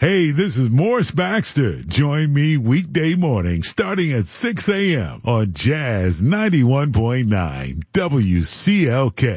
Hey, this is Morris Baxter. Join me weekday morning starting at 6 a.m. on Jazz 91.9 WCLK.